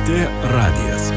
LRT radijas.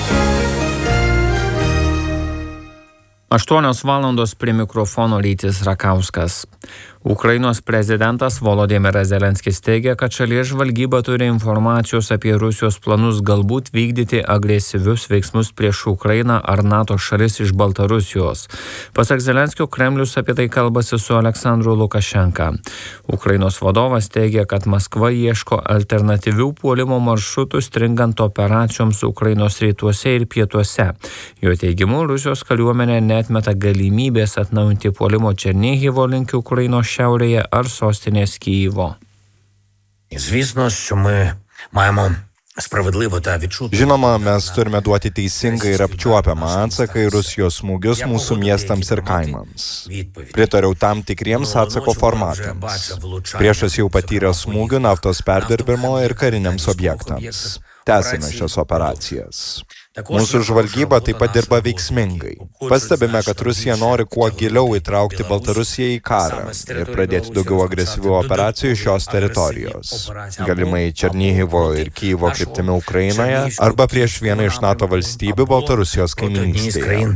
8 valandos prie mikrofono Rytis Rakauskas. Ukrainos prezidentas Volodymyras Zelenskis teigia, kad šalies žvalgyba turi informacijos apie Rusijos planus galbūt vykdyti agresyvius veiksmus prieš Ukrainą ar NATO šalis iš Baltarusijos. Pasak Zelenskio, Kremlius apie tai kalbasi su Aleksandru Lukašenka. Ukrainos vadovas teigia, kad Maskva ieško alternatyvių puolimo maršrutų stringant operacijoms Ukrainos rytuose ir pietuose. Jo teigimu, Rusijos kariuomenė neatmeta galimybės atnaujinti puolimo Černihivo link Ukrainos šiaurėje ar sostinės Kijevo. Звісно, що ми маємо справедливо та відчутно. Žinoma, mes turime duoti teisingą ir apčiuopiamą atsaką į Rusijos smūgius mūsų miestams ir kaimams. Pritariau tam tikriems atsako formatams. Priešas jau patyrė smūgių naftos perdirbimo ir kariniams objektams. Tęsime šias operacijas. Mūsų žvalgyba taip pat dirba veiksmingai. Pastebime, kad Rusija nori kuo giliau įtraukti Baltarusiją į karą ir pradėti daugiau agresyvių operacijų iš šios teritorijos. Galimai Černihivo ir Kijevo kryptimi Ukrainoje arba prieš vieną iš NATO valstybių Baltarusijos kaiminystėje.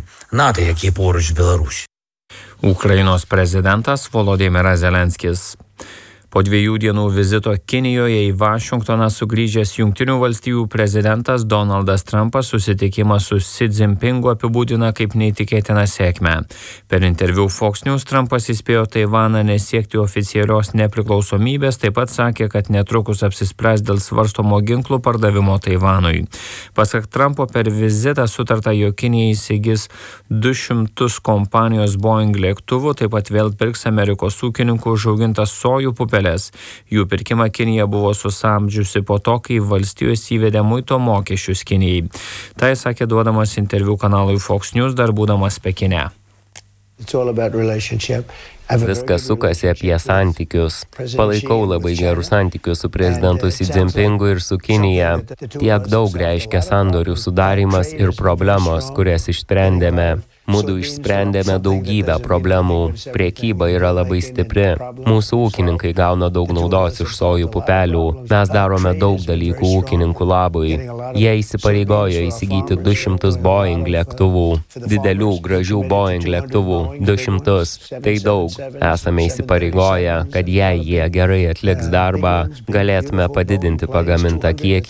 Ukrainos prezidentas Volodymyras Zelenskis. Po 2 dienų vizito Kinijoje į Vašingtoną sugrįžęs Jungtinių valstijų prezidentas Donaldas Trumpas susitikimą su Xi Jinpingu apibūdina kaip neįtikėtiną sėkmę. Per interviu Fox News Trumpas įspėjo Taivaną nesiekti oficialios nepriklausomybės, taip pat sakė, kad netrukus apsispręs dėl svarstomo ginklų pardavimo Taivanui. Pasak Trumpo, per vizitą sutarta, jog Kinija įsigys 200 kompanijos Boeing lėktuvų, taip pat vėl pirks Amerikos ūkininkų užaugintas sojų pupeles. Jų pirkimą Kinija buvo susamdžiusi po to, kai valstijos įvedė muito mokesčius Kinijai. Tai sakė duodamas interviu kanalui Fox News, dar būdamas Pekine. Viskas sukasi apie santykius. Palaikau labai gerus santykius su prezidentu Xi Jinpingu ir su Kinija. Tiek daug reiškia sandorių sudarymas ir problemos, kurias išsprendėme. Mudu išsprendėme daugybę problemų. Prekyba yra labai stipri. Mūsų ūkininkai gauna daug naudos iš sojų pupelių. Mes darome daug dalykų ūkininkų labui. Jie įsipareigojo įsigyti 200 Boeing lėktuvų. Didelių, gražių Boeing lėktuvų. 200. Tai daug. Esame įsipareigoję, kad jei jie gerai atliks darbą, galėtume padidinti pagamintą kiekį